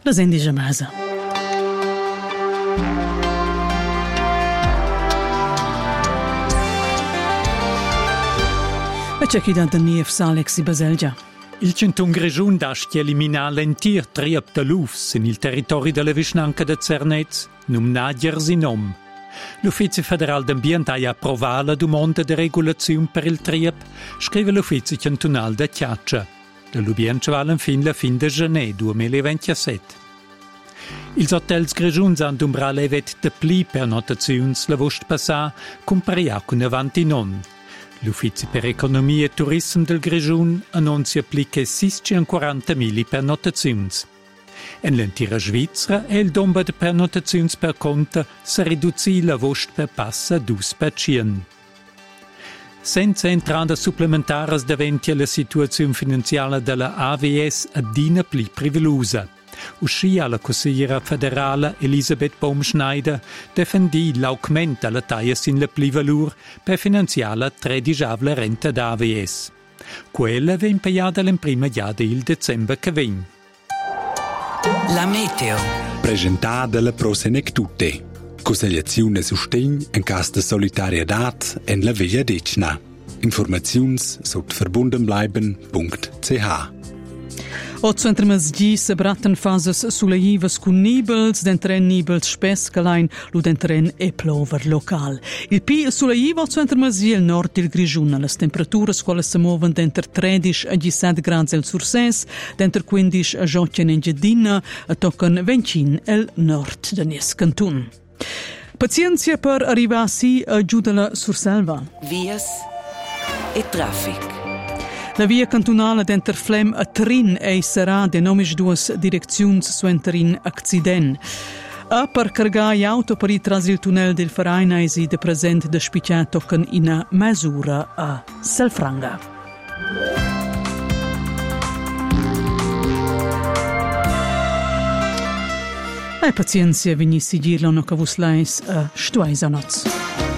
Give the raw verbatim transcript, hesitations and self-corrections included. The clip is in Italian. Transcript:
la sendigia masa. E c'è chi da Danief Alexi Baselgia. Il Centun Grigiun daschi elimina l'entir triap de lufs in il territorio della Vischnanca de Zernez, num Nadier sinom. L'Uffizio Federal d'Ambiente ha approvato la domanda di regolazione per il triap, scrive l'Uffizio Cantonal de Chiaccia. La Lubienza va fin la fin de gennaio duemilaventisette. Ils hotels Grigiuns hanno umbra levet de pli per notazions la vost passà, comparia con avanti non. L'Uffizio per Economia e Turismo del Grigiun annunzia pli che seicentoquarantamila pernotazions. En l'entira Svizzera è il domba de pernotazions per conta se riduzi la vost per passa dus per cien. Senza entrada supplementares davanti alla situazione finanziaria della A V S addina pli privilusa. Uscì alla consigliera federale Elisabeth Baumschneider difendì l'aumento alla taglia sin la plivalur per finanziare la tredicavla renta d'A V S. Quella è impiegata in prima giada il dicembre che viene. La meteo. Presentata dalla Prosenectute. Consigliazione sustegn in caso di solidarietà en la Via Decna. Informazions sot verbundenbleiben punkt c h. Otto entremas gis bratten fases sulle ivas con nibels, d'entren nibels spes calain, lu d'entren e plover local. Il pi sulle iva otto entremas il nord del Grigiun, las temperaturas quale se muoven d'enter tredici a diciassette gradi al surses, d'enter quindici a giotto in Engiadina, a toccano venti al nord de Nies Cantun. Pazienza per arrivarsi a Giudala Surselva. Vias e traffic. La via cantonale d'enter Flem a Trin e sarà de nomisch duas direcziuns suenter in accident. A per cargar gli auto per i tras il tunnel del Verein eisi de present de spiccià toccano in misura a Selfranga. E pazienza venissi dirlo no che vus leis a stuaisa noz.